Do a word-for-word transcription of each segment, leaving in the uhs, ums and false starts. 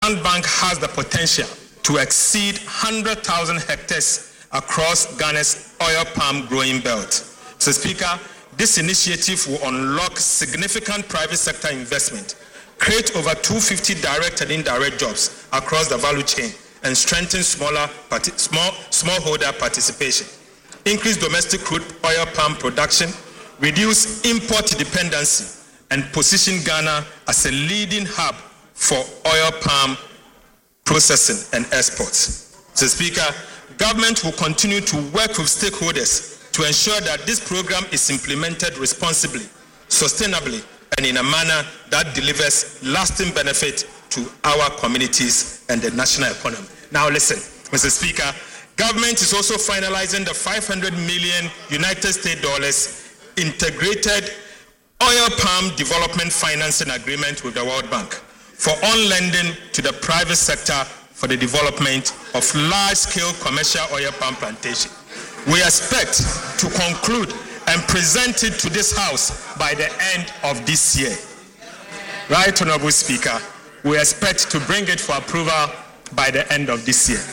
Land Bank has the potential to exceed one hundred thousand hectares across Ghana's oil palm growing belt. Mister Speaker, this initiative will unlock significant private sector investment, create over two hundred fifty direct and indirect jobs across the value chain, and strengthen smaller parti- small smallholder participation, increase domestic crude oil palm production, reduce import dependency, and position Ghana as a leading hub for oil palm processing and exports. Mister Speaker, government will continue to work with stakeholders to ensure that this program is implemented responsibly, sustainably, and in a manner that delivers lasting benefit to our communities and the national economy. Now listen, Mister Speaker, government is also finalizing the five hundred million United States dollars integrated oil palm development financing agreement with the World Bank for on-lending to the private sector for the development of large-scale commercial oil palm plantation. We expect to conclude and present it to this House by the end of this year. Right, Honorable Speaker, we expect to bring it for approval by the end of this year.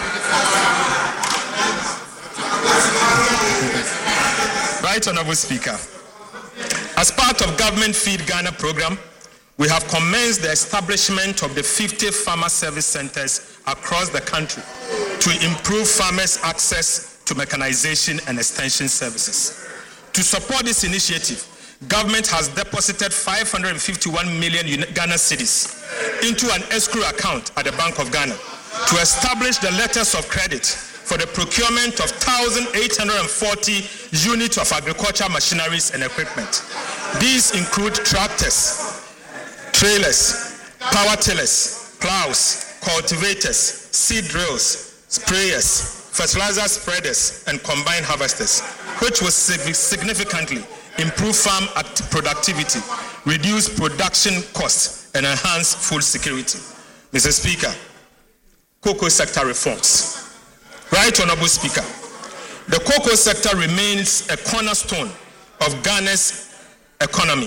Right, Honorable Speaker, as part of Government Feed Ghana program, we have commenced the establishment of the fifty farmer service centers across the country to improve farmers' access to mechanization and extension services. To support this initiative, government has deposited five hundred fifty-one million Ghana cedis into an escrow account at the Bank of Ghana to establish the letters of credit for the procurement of one thousand eight hundred forty units of agricultural machineries and equipment. These include tractors, trailers, power tillers, plows, cultivators, seed drills, sprayers, fertilizer spreaders, and combine harvesters, which will significantly improve farm productivity, reduce production costs, and enhance food security. Mister Speaker, cocoa sector reforms. Right, Honorable Speaker, the cocoa sector remains a cornerstone of Ghana's economy.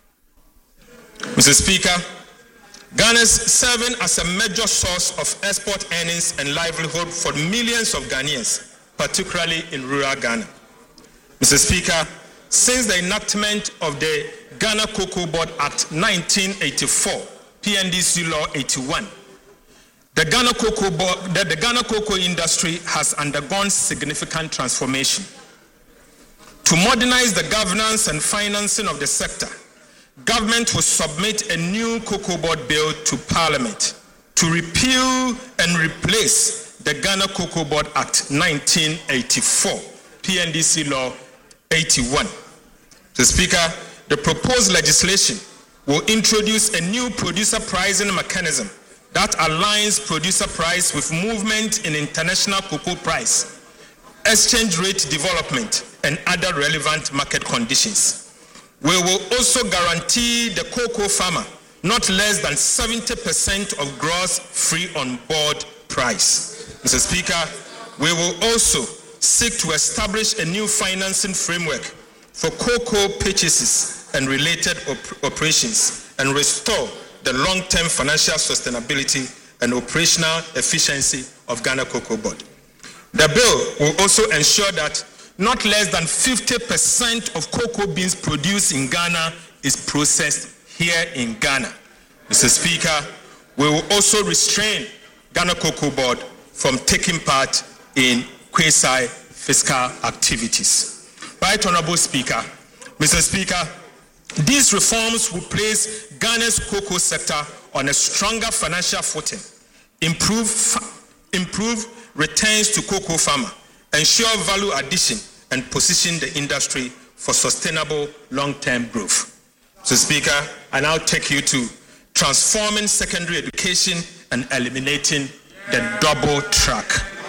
Mister Speaker, Ghana is serving as a major source of export earnings and livelihood for millions of Ghanaians, particularly in rural Ghana. Mister Speaker, since the enactment of the Ghana Cocoa Board Act nineteen eighty-four, P N D C Law eighty-one, the Ghana Cocoa Board, the, the Ghana cocoa industry has undergone significant transformation. To modernize the governance and financing of the sector, government will submit a new Cocoa Board bill to Parliament to repeal and replace the Ghana Cocoa Board Act nineteen eighty-four, P N D C Law eighty-one. Mister Speaker, the proposed legislation will introduce a new producer pricing mechanism that aligns producer price with movement in international cocoa price, exchange rate development, and other relevant market conditions. We will also guarantee the cocoa farmer not less than seventy percent of gross free on board price. Mister Speaker, we will also seek to establish a new financing framework for cocoa purchases and related op- operations and restore the long-term financial sustainability and operational efficiency of Ghana Cocoa Board. The bill will also ensure that not less than fifty percent of cocoa beans produced in Ghana is processed here in Ghana. Mister Speaker, we will also restrain Ghana Cocoa Board from taking part in quasi-fiscal activities. Right, Honorable Speaker. Mister Speaker, these reforms will place Ghana's cocoa sector on a stronger financial footing, improve, improve returns to cocoa farmer, ensure value addition, and position the industry for sustainable long-term growth. So, Speaker, I now take you to transforming secondary education and eliminating the double track.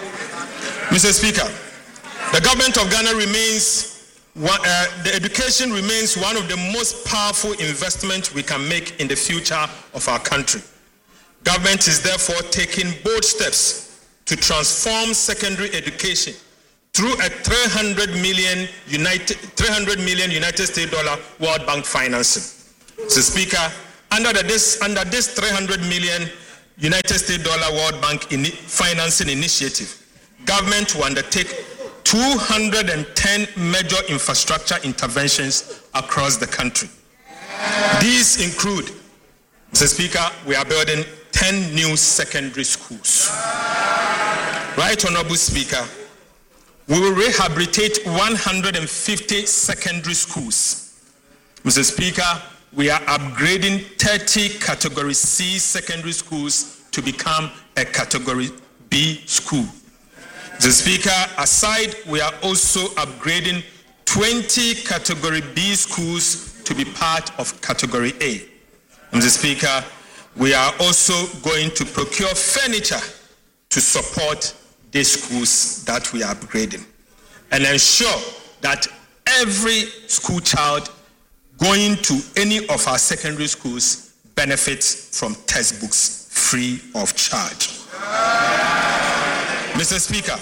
Mister Speaker, the government of Ghana remains One, uh, the education remains one of the most powerful investments we can make in the future of our country. Government is therefore taking bold steps to transform secondary education through a three hundred million United, three hundred million United States dollar World Bank financing. So, Speaker, under, the, this, under this three hundred million United States dollar World Bank ini- financing initiative, government will undertake two hundred ten major infrastructure interventions across the country. These include, Mister Speaker, we are building ten new secondary schools. Right, Honorable Speaker, we will rehabilitate one hundred fifty secondary schools. Mister Speaker, we are upgrading thirty Category C secondary schools to become a Category B school. Mister Speaker, aside, we are also upgrading twenty Category B schools to be part of Category A. Mister Speaker, we are also going to procure furniture to support these schools that we are upgrading and ensure that every school child going to any of our secondary schools benefits from textbooks free of charge. Mister Speaker,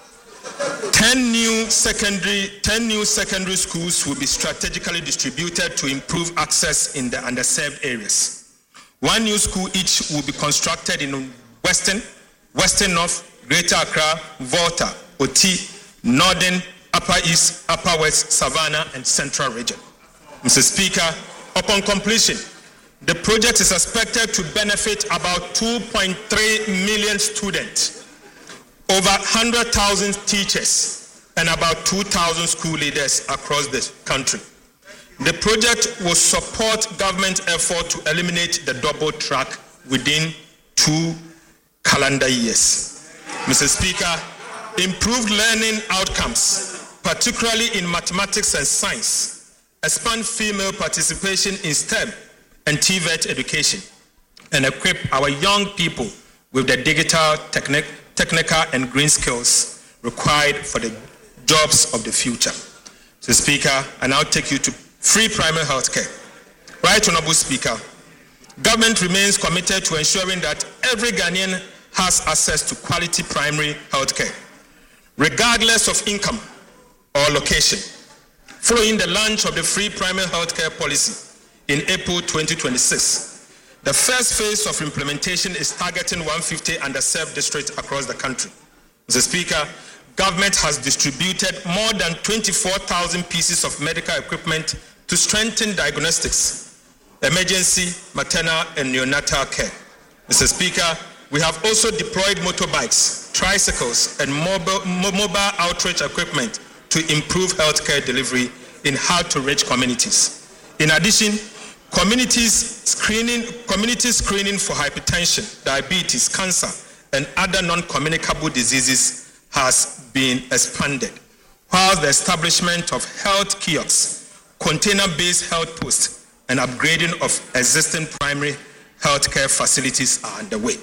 ten new secondary, ten new secondary schools will be strategically distributed to improve access in the underserved areas. One new school each will be constructed in Western, Western North, Greater Accra, Volta, Oti, Northern, Upper East, Upper West, Savannah, and Central Region. Mister Speaker, upon completion, the project is expected to benefit about two point three million students, over one hundred thousand teachers, and about two thousand school leaders across the country. The project will support government effort to eliminate the double track within two calendar years. Mister Speaker, improved learning outcomes, particularly in mathematics and science, expand female participation in STEM and T V E T education, and equip our young people with the digital, technic, technical, and green skills required for the jobs of the future. So, Speaker, I now take you to free primary health care. Right, Honorable Speaker, government remains committed to ensuring that every Ghanaian has access to quality primary health care, regardless of income or location. Following the launch of the free primary health care policy in April twenty twenty-six, the first phase of implementation is targeting one hundred fifty underserved districts across the country. Mister Speaker, government has distributed more than twenty-four thousand pieces of medical equipment to strengthen diagnostics, emergency, maternal, and neonatal care. Mister Speaker, we have also deployed motorbikes, tricycles, and mobile, mobile outreach equipment to improve healthcare delivery in hard-to-reach communities. In addition, communities screening, community screening for hypertension, diabetes, cancer, and other non-communicable diseases has been expanded, while the establishment of health kiosks, container-based health posts, and upgrading of existing primary healthcare facilities are underway.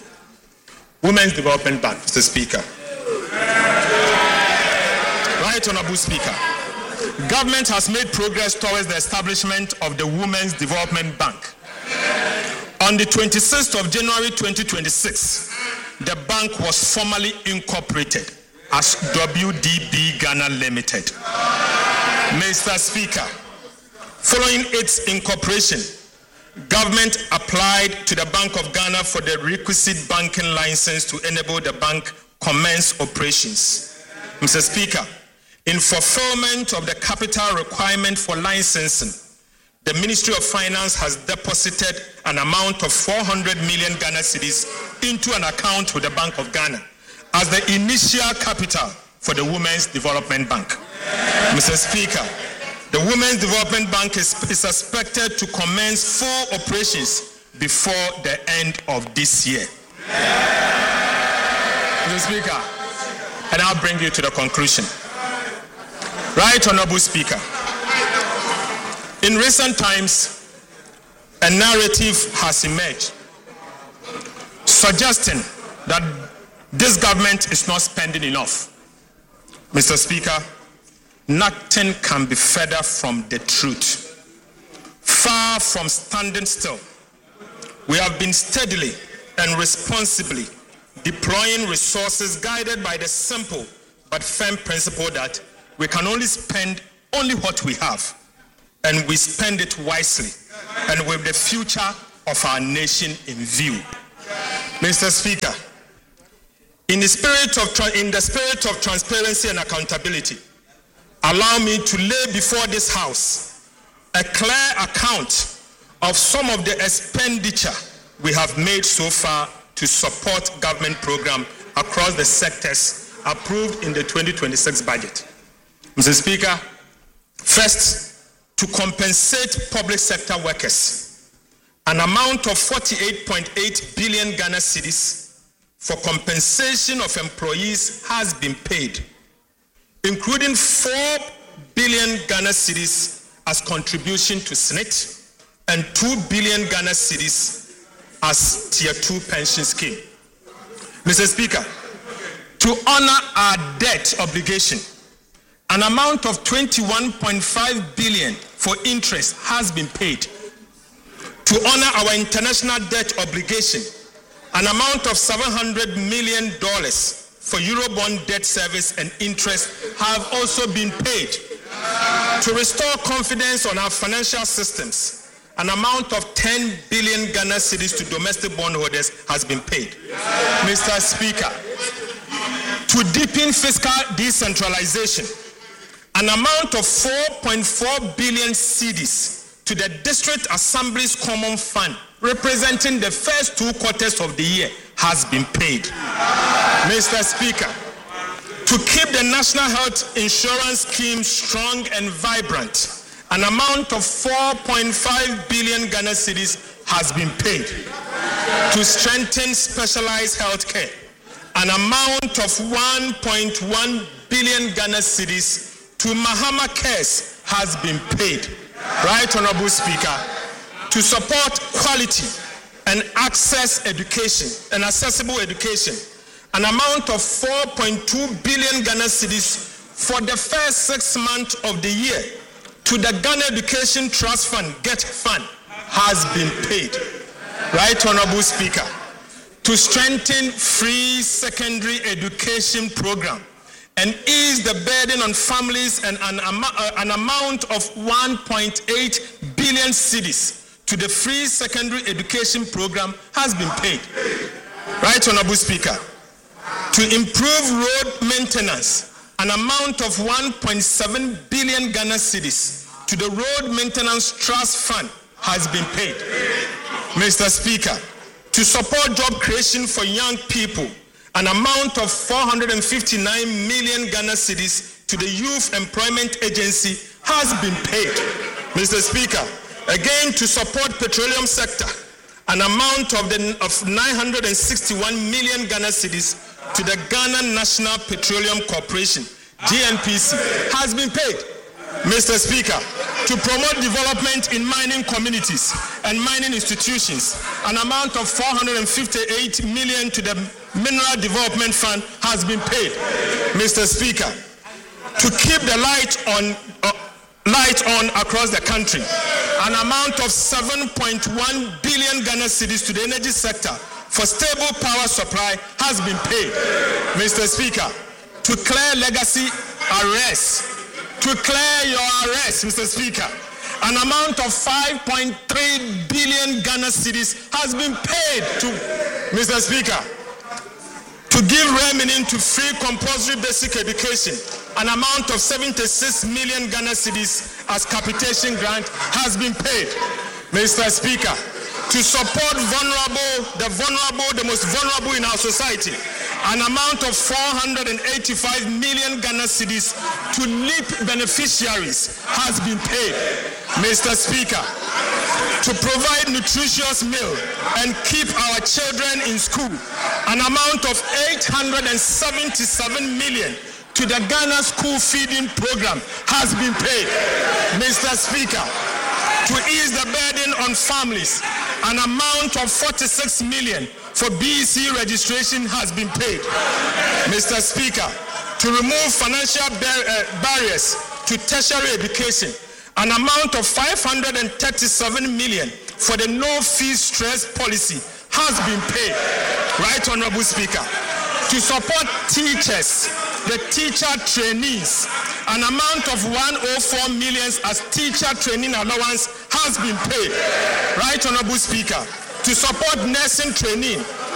Women's Development Bank, Mister Speaker. Right, Honorable Speaker. Government has made progress towards the establishment of the Women's Development Bank. On the twenty-sixth of January twenty twenty-six, the bank was formally incorporated as W D B Ghana Limited. Mister Speaker, following its incorporation, government applied to the Bank of Ghana for the requisite banking license to enable the bank commence operations. Mister Speaker, in fulfillment of the capital requirement for licensing, the Ministry of Finance has deposited an amount of four hundred million Ghana cedis into an account with the Bank of Ghana as the initial capital for the Women's Development Bank. Mister Speaker, the Women's Development Bank is, is expected to commence full operations before the end of this year. Mister Speaker, and I'll bring you to the conclusion. Right, Honorable Speaker. In recent times, a narrative has emerged suggesting that this government is not spending enough. Mister Speaker, nothing can be further from the truth. Far from standing still, we have been steadily and responsibly deploying resources guided by the simple but firm principle that we can only spend only what we have, and we spend it wisely and with the future of our nation in view. Mister Speaker, in the spirit of tra- in the spirit of transparency and accountability, allow me to lay before this House a clear account of some of the expenditure we have made so far to support government programs across the sectors approved in the twenty twenty-six budget. Mister Speaker, first, to compensate public sector workers, an amount of forty-eight point eight billion Ghana cedis for compensation of employees has been paid, including four billion Ghana cedis as contribution to S N I T and two billion Ghana cedis as Tier two pension scheme. Mister Speaker, to honor our debt obligation, an amount of twenty-one point five billion for interest has been paid. To honor our international debt obligation, an amount of seven hundred million dollars for Eurobond debt service and interest have also been paid. To restore confidence on our financial systems, an amount of ten billion Ghana cedis to domestic bondholders has been paid. Mister Speaker, to deepen fiscal decentralization, an amount of four point four billion cedis to the District Assembly's Common Fund, representing the first two quarters of the year, has been paid. Mister Speaker, to keep the National Health Insurance Scheme strong and vibrant, an amount of four point five billion Ghana cedis has been paid. To strengthen specialized health care, an amount of one point one billion Ghana cedis to Mahama Cares has been paid. Right, Honorable Speaker, to support quality and access education and accessible education, an amount of four point two billion Ghana cedis for the first six months of the year to the Ghana Education Trust Fund, GET Fund, has been paid. Right, Honorable Speaker, to strengthen free secondary education program and ease the burden on families, and an, am- uh, an amount of one point eight billion cedis to the free secondary education program has been paid. Right, Honorable Speaker, to improve road maintenance, an amount of one point seven billion Ghana cedis to the Road Maintenance Trust Fund has been paid. Mister Speaker, to support job creation for young people, an amount of four hundred fifty-nine million Ghana cedis to the Youth Employment Agency has been paid. Mister Speaker, again to support petroleum sector, an amount of, the, of nine hundred sixty-one million Ghana cedis to the Ghana National Petroleum Corporation, G N P C, has been paid. Mister Speaker, to promote development in mining communities and mining institutions, an amount of four hundred fifty-eight million to the Mineral Development Fund has been paid. Mister Speaker, to keep the light on uh, light on across the country, an amount of seven point one billion Ghana cedis to the energy sector for stable power supply has been paid. Mister Speaker, to clear legacy arrests, to clear your arrest, Mister Speaker, an amount of five point three billion Ghana cedis has been paid to, Mister Speaker, to give remaining to free compulsory basic education, an amount of seventy-six million Ghana cedis as capitation grant has been paid. Mister Speaker, to support vulnerable, the vulnerable, the most vulnerable in our society, an amount of four hundred eighty-five million Ghana cedis to LEAP beneficiaries has been paid. Mister Speaker, to provide nutritious meal and keep our children in school, an amount of eight hundred seventy-seven million to the Ghana School Feeding Program has been paid. Mister Speaker, to ease the burden on families, an amount of forty-six million for B E C registration has been paid. Mister Speaker, to remove financial bar- uh, barriers to tertiary education, an amount of five hundred thirty-seven million for the no-fee stress policy has been paid. Right, Honorable Speaker, to support teachers, the teacher trainees, an amount of one hundred four million as teacher training allowance has been paid. Right, Honorable Speaker, to support nursing training,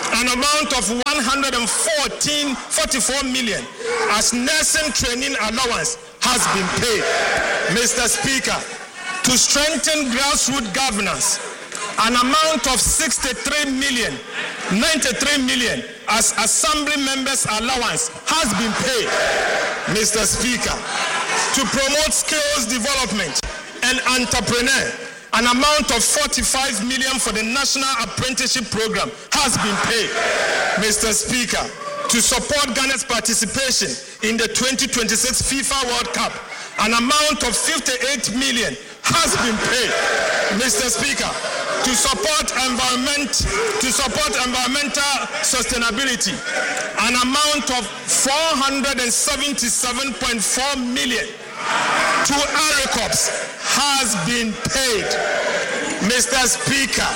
an amount of one hundred fourteen, forty-four million as nursing training allowance has been paid. Mister Speaker, to strengthen grassroots governance, an amount of sixty-three million, ninety-three million as assembly members allowance has been paid. Mister Speaker, to promote skills development and entrepreneur, an amount of forty-five million for the National Apprenticeship Program has been paid. Mister Speaker, to support Ghana's participation in the twenty twenty-six FIFA World Cup, an amount of fifty-eight million has been paid. Mister Speaker, to support environment, to support environmental sustainability, an amount of four hundred seventy-seven point four million to ARICOPS has been paid. Mister Speaker,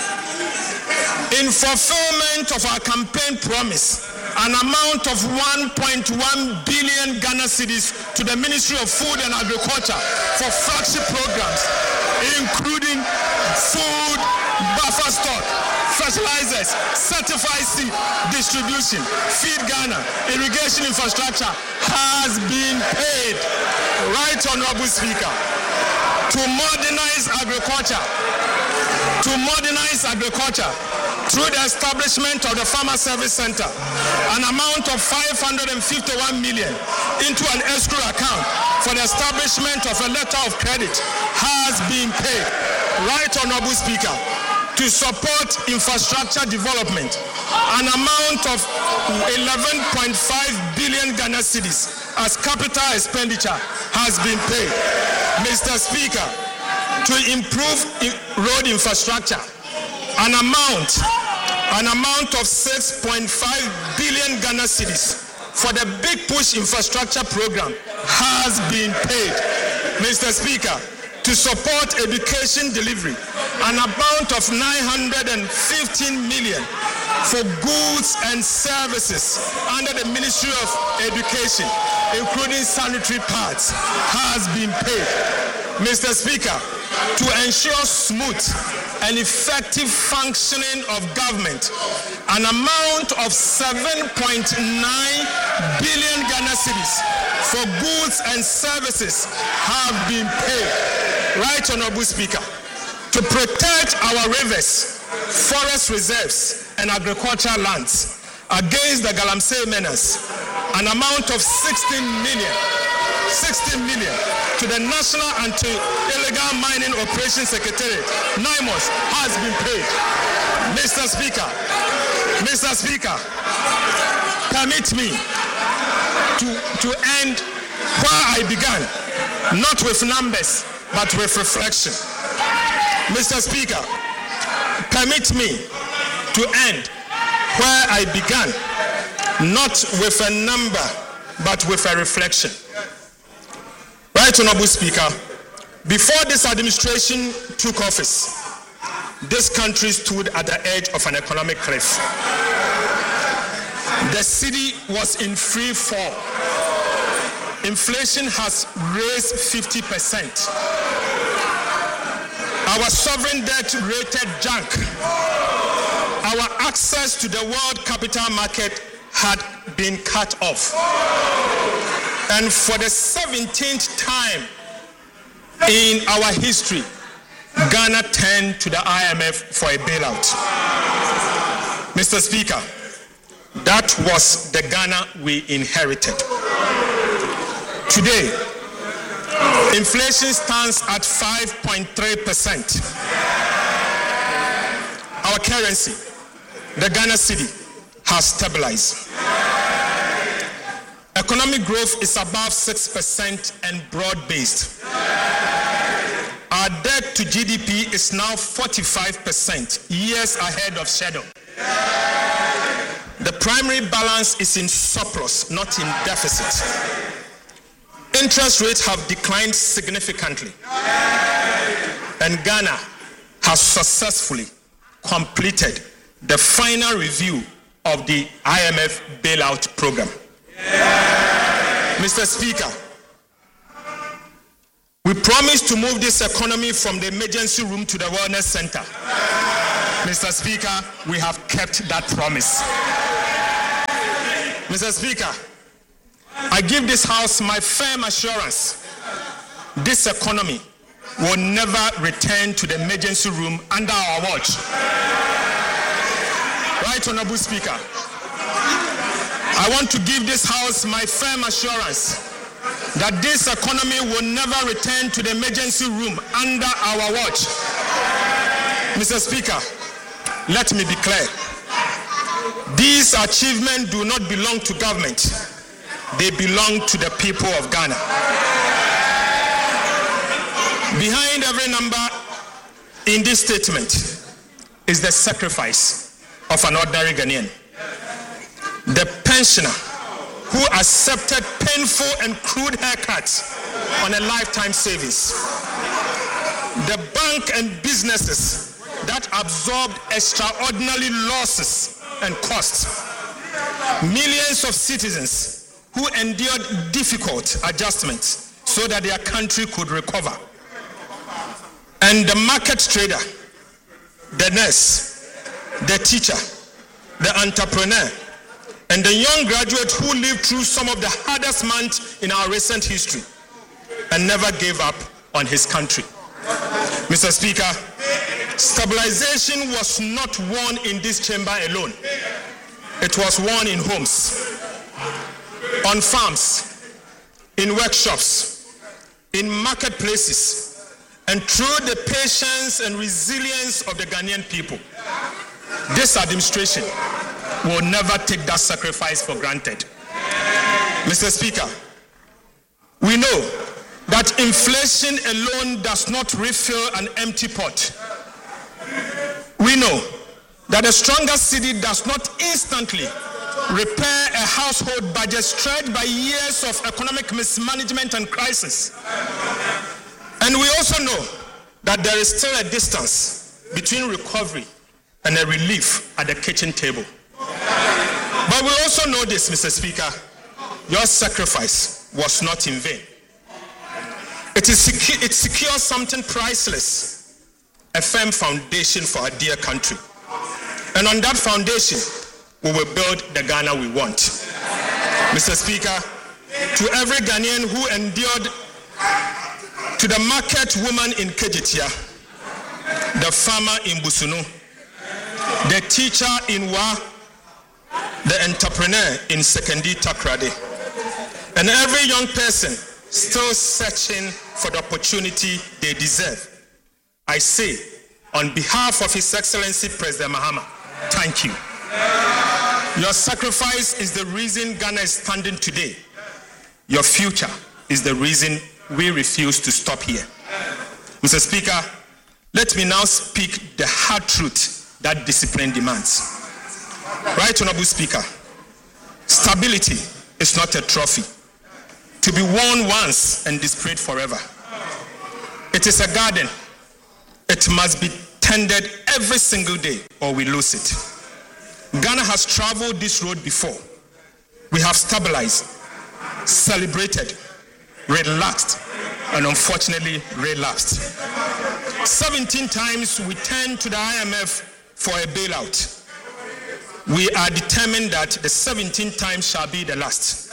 in fulfillment of our campaign promise, an amount of one point one billion Ghana cedis to the Ministry of Food and Agriculture for flagship programs, including food, buffer stock, fertilizers, certified seed distribution, Feed Ghana, irrigation infrastructure has been paid. Right, Honorable Speaker, to modernize agriculture, to modernize agriculture through the establishment of the Farmer Service Center, an amount of five hundred fifty-one million into an escrow account for the establishment of a letter of credit has been paid. Right, Honorable Speaker, to support infrastructure development, an amount of eleven point five billion Ghana cedis as capital expenditure has been paid. Mister Speaker, to improve road infrastructure, an amount, an amount of six point five billion Ghana cedis for the Big Push infrastructure program has been paid. Mister Speaker, to support education delivery, an amount of nine hundred fifteen million for goods and services under the Ministry of Education, including sanitary pads, has been paid. Mister Speaker, to ensure smooth and effective functioning of government, an amount of seven point nine billion Ghana cedis for goods and services have been paid. Right, Honorable Speaker, to protect our rivers, forest reserves, and agricultural lands against the Galamsey menace, an amount of sixteen million, sixteen million to the National Anti-Illegal Mining Operations Secretariat, NIMOS, has been paid. Mister Speaker, Mister Speaker, permit me to, to end where I began, not with numbers, but with reflection. Mister Speaker, permit me to end where I began, not with a number, but with a reflection. Right, Honorable Speaker, before this administration took office, this country stood at the edge of an economic cliff. The city was in free fall. Inflation has raised fifty percent. Our sovereign debt rated junk. Our access to the world capital market had been cut off. And for the seventeenth time in our history, Ghana turned to the I M F for a bailout. Mister Speaker, that was the Ghana we inherited. Today, inflation stands at five point three percent. Our currency, the Ghana cedi, has stabilized. Economic growth is above six percent and broad-based. Our debt to G D P is now forty-five percent, years ahead of schedule. The primary balance is in surplus, not in deficit. Interest rates have declined significantly. And Ghana has successfully completed the final review of the I M F bailout program. Mister Speaker, we promised to move this economy from the emergency room to the wellness center. Mister Speaker, we have kept that promise. Mister Speaker, I give this House my firm assurance this economy will never return to the emergency room under our watch. Right, Honorable Speaker, I want to give this House my firm assurance that this economy will never return to the emergency room under our watch. Mister Speaker, let me be clear. These achievements do not belong to government. They belong to the people of Ghana. Behind every number in this statement is the sacrifice of an ordinary Ghanaian. The pensioner who accepted painful and crude haircuts on a lifetime savings. The bank and businesses that absorbed extraordinary losses and costs. Millions of citizens who endured difficult adjustments so that their country could recover. And the market trader, the nurse, the teacher, the entrepreneur, and the young graduate who lived through some of the hardest months in our recent history and never gave up on his country. Mister Speaker, stabilization was not won in this chamber alone. It was won in homes, on farms, in workshops, in marketplaces, and through the patience and resilience of the Ghanaian people. This administration will never take that sacrifice for granted. Mister Speaker, we know that inflation alone does not refill an empty pot. We know that a stronger city does not instantly repair a household budget stretched by years of economic mismanagement and crisis. And we also know that there is still a distance between recovery and a relief at the kitchen table. But we also know this, Mister Speaker, your sacrifice was not in vain. It is secu- it secures something priceless, a firm foundation for our dear country. And on that foundation, we will build the Ghana we want. Mister Speaker, to every Ghanaian who endured, to the market woman in Kejitia, the farmer in Busunu, the teacher in Wa, the entrepreneur in Sekendi Takrade, and every young person still searching for the opportunity they deserve, I say, on behalf of His Excellency President Mahama, thank you. Your sacrifice is the reason Ghana is standing today. Your future is the reason we refuse to stop here. Mister Speaker, let me now speak the hard truth that discipline demands. Right, Honorable Speaker, stability is not a trophy to be worn once and displayed forever. It is a garden. It must be tended every single day or we lose it. Ghana has traveled this road before. We have stabilized, celebrated, relaxed, and unfortunately relapsed. seventeen times we turned to the I M F for a bailout. We are determined that the seventeenth time shall be the last.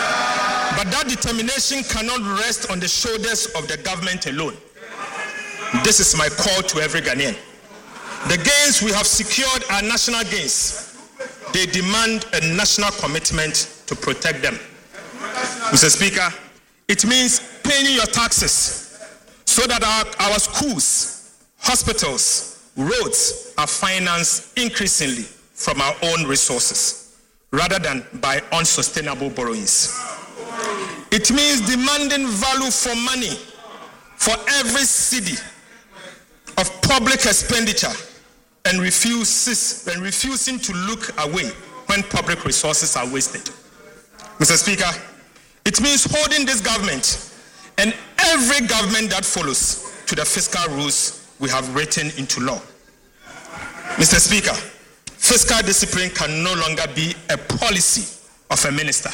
But that determination cannot rest on the shoulders of the government alone. This is my call to every Ghanaian. The gains we have secured are national gains. They demand a national commitment to protect them. Mister Speaker, it means paying your taxes so that our, our schools, hospitals, roads are financed increasingly from our own resources rather than by unsustainable borrowings. It means demanding value for money for every cedi of public expenditure and refuses and refusing to look away when public resources are wasted. Mister Speaker, it means holding this government and every government that follows to the fiscal rules we have written into law. Mister Speaker, fiscal discipline can no longer be a policy of a minister.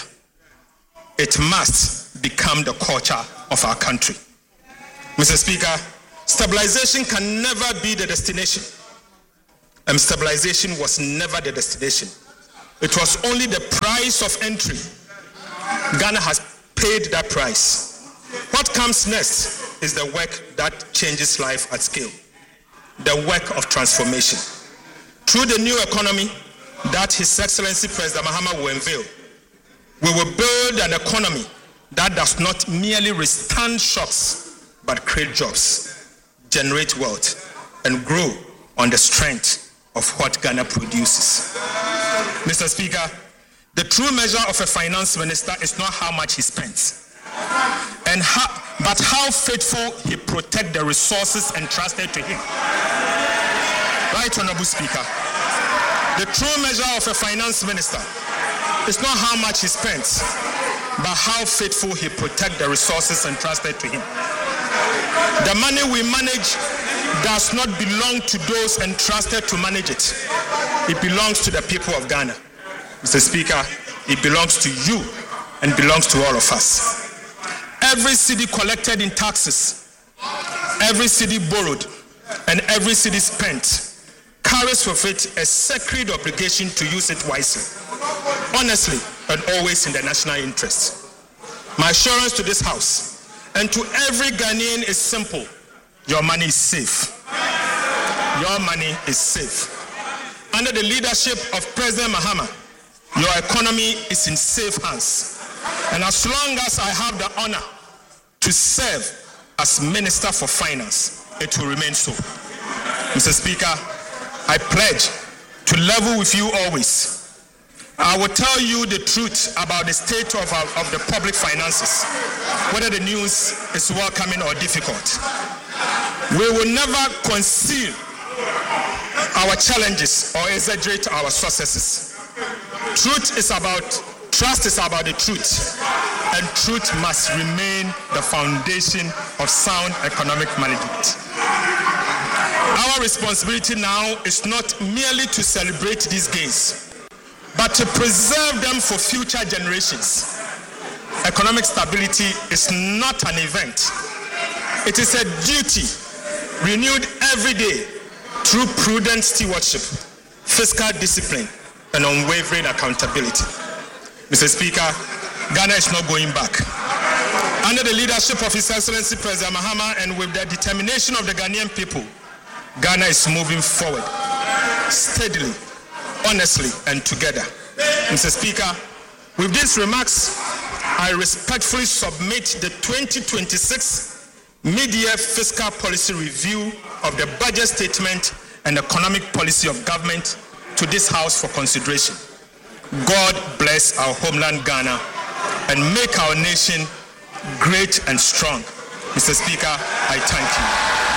It must become the culture of our country. Mister Speaker, stabilization can never be the destination. and stabilization was never the destination. It was only the price of entry. Ghana has paid that price. What comes next is the work that changes life at scale, the work of transformation. Through the new economy that His Excellency President Mahama will unveil, we will build an economy that does not merely withstand shocks, but create jobs, generate wealth, and grow on the strength of what Ghana produces. Mister Speaker, the true measure of a finance minister is not how much he spends, and how, but how faithful he protects the resources entrusted to him. Right, Honorable Speaker, the true measure of a finance minister is not how much he spends, but how faithful he protects the resources entrusted to him. The money we manage does not belong to those entrusted to manage it. It belongs to the people of Ghana. Mister Speaker, it belongs to you and belongs to all of us. Every cedi collected in taxes, every cedi borrowed, and every cedi spent carries with it a sacred obligation to use it wisely, honestly, and always in the national interest. My assurance to this House and to every Ghanaian is simple: your money is safe. Your money is safe. Under the leadership of President Mahama, your economy is in safe hands. And as long as I have the honor to serve as Minister for Finance, it will remain so. Mister Speaker, I pledge to level with you always. I will tell you the truth about the state of, our, of the public finances, whether the news is welcoming or difficult. We will never conceal our challenges or exaggerate our successes. Truth is about, trust is about the truth, and truth must remain the foundation of sound economic management. Our responsibility now is not merely to celebrate these gains, but to preserve them for future generations. Economic stability is not an event. It is a duty renewed every day through prudent stewardship, fiscal discipline, and unwavering accountability. Mister Speaker, Ghana is not going back. Under the leadership of His Excellency President Mahama and with the determination of the Ghanaian people, Ghana is moving forward steadily, honestly, and together. Mister Speaker, with these remarks, I respectfully submit the twenty twenty-six Mid-Year Fiscal Policy Review of the Budget Statement and Economic Policy of Government to this House for consideration. God bless our homeland Ghana and make our nation great and strong. Mister Speaker, I thank you.